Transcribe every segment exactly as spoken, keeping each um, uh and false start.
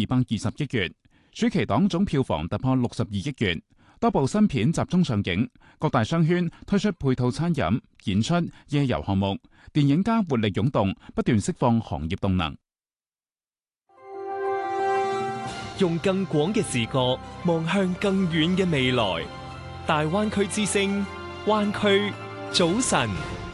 百二十億元，暑期檔總票房突破六十二億元。多部新片集中上映，各大商圈推出配套餐飲、演出、夜遊項目，電影家活力湧動，不斷釋放行業動能。 用更廣嘅視角望向更遠嘅未來，大灣區之聲，灣區早晨。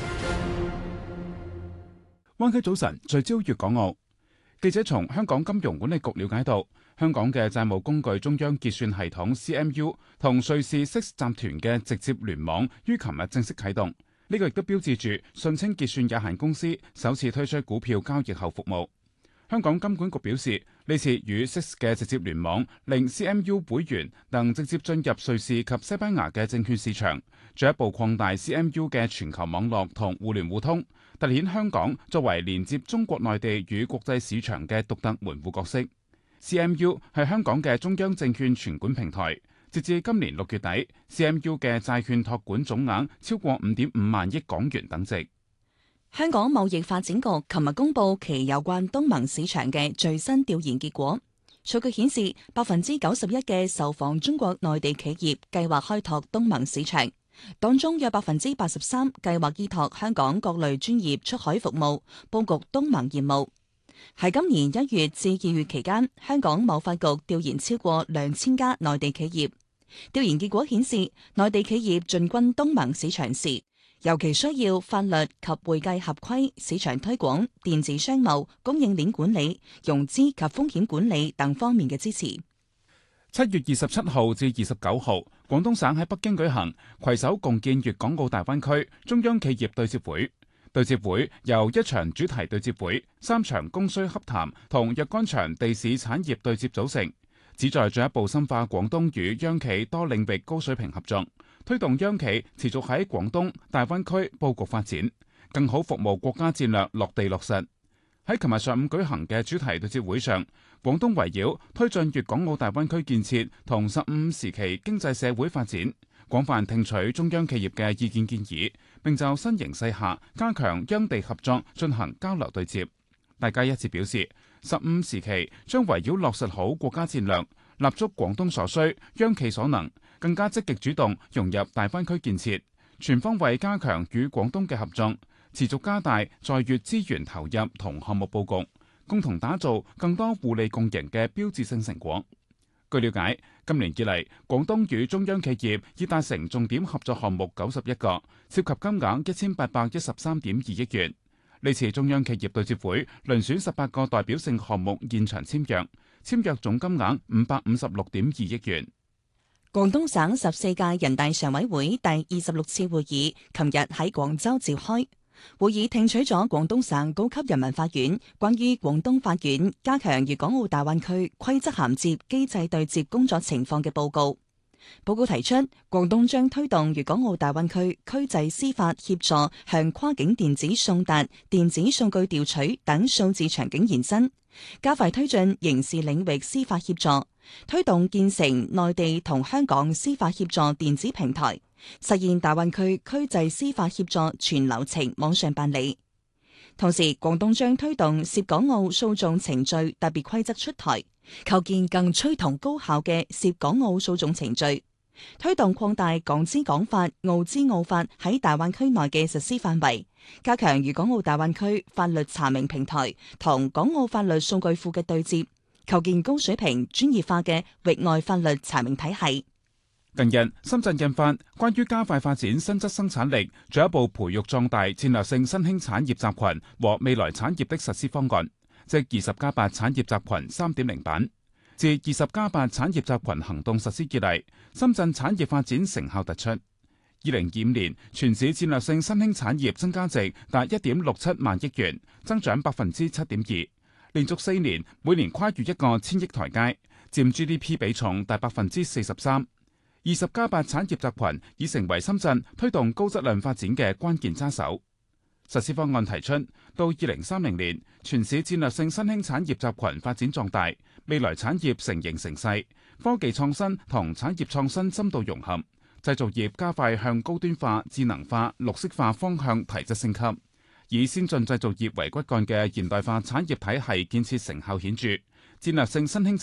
灣區早晨聚焦粵港澳。記者從香港金融管理局了解到，香港嘅債務工具中央結算系統 C M U 同瑞士 S I X 集團嘅直接聯網於琴日正式啟動，呢個亦都標誌住信清結算有限公司首次推出股票交易後服務。香港金管局表示，呢次與 S I X 嘅直接聯網令 C M U 會員能直接進入瑞士及西班牙嘅證券市場，進一步擴大 C M U 嘅全球網絡同互聯互通，凸顯香港作為連接中國內地與國際市場嘅獨特門戶角色。C M U 係香港嘅中央證券存管平台，截至今年六月底 ，C M U 嘅債券託管總額超過五點五萬億港元等值。 香港貿易發展局琴日公布其有關東盟市場嘅最新調研結果，數據顯示百分之九十一嘅受訪中國內地企業計劃開拓東盟市場，當中約百分之八十三計劃依託香港各類專業出海服務，佈局東盟業務。喺今年一月至二月期間，香港貿發局調研超過兩千家內地企業，調研結果顯示，內地企業進軍東盟市場時，尤其需要法律及會計合規、市場推廣、電子商務、供應鏈管理、融資及風險管理等方面嘅支持。 七月二十七號至二十九號，廣東省喺北京舉行攜手共建粵港澳大灣區中央企業對接會。對接會由一場主題對接會、三場供需洽談同若干場地市產業對接組成，旨在進一步深化廣東與央企多領域高水平合作，推動央企持續喺廣東大灣區佈局發展，更好服務國家戰略落地落實。喺琴日上午舉行嘅主題對接會上，廣東圍繞推進粵港澳大灣區建設同十五時期經濟社會發展，廣泛聽取中央企業嘅意見建議，並就新形勢下加強央地合作進行交流對接。大家一致表示，十五時期將圍繞落實好國家戰略，立足廣東所需、央企所能，更加積極主動融入大灣區建設，全方位加強與廣東嘅合作，持續加大在粵資源投入同項目佈局，共同打造更多互利共贏嘅標誌性成果。據了解，今年以嚟，廣東與中央企業已達成重點合作項目九十一個，涉及金額一千八百一十三點二億元。呢次中央企業對接會遴選十八個代表性項目現場簽約，簽約總金額五百五十六點二億元。 廣東省十四屆人大常委會第二十六次會議琴日喺廣州召開。會議聽取咗廣東省高級人民法院關於廣東法院加強粵港澳大灣區規則銜接機制對接工作情況嘅報告。報告提出，廣東將推動粵港澳大灣區區際司法協助向跨境電子送達、電子數據調取等數字場景延伸，加快推進刑事領域司法協助，推動建成內地同香港司法協助電子平台，實現大灣區區際司法協助全流程網上辦理。同時，廣東將推動涉港澳訴訟程序特別規則出台，構建更趨同高效嘅涉港澳訴訟程序，推動擴大港資港法、澳資澳法喺大灣區內嘅實施範圍，加強粵港澳大灣區法律查明平台同港澳法律數據庫嘅對接，構建高水平專業化嘅域外法律查明體系。 近日，深圳印發關於加快發展新質生產力、進一步培育壯大戰略性新興產業集群和未來產業的實施方案，即二十加八產業集群三點零版。自二十加八產業集群行動實施以嚟，深圳產業發展成效突出。二零二五年，全市戰略性新興產業增加值達一點六七萬億元，增長百分之七點二，連續四年每年跨越一個千億台階，佔 G D P 比重達百分之四十三。二十加八產業集群已成為深圳推動高質量發展嘅關鍵揸手。實施方案提出，到二零三零年，全市戰略性新興產業集群發展壯大，未來產業成形成勢，科技創新同產業創新深度融合，製造業加快向高端化、智能化、綠色化方向提質升級，以先進製造業為骨幹嘅現代化產業體系建設成效顯著，戰略性新興